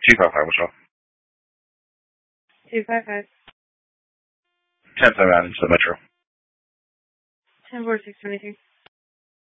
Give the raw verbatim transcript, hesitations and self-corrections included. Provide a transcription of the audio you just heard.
two five five, what's up? two five five. ten seven out into the metro. ten four six twenty-three.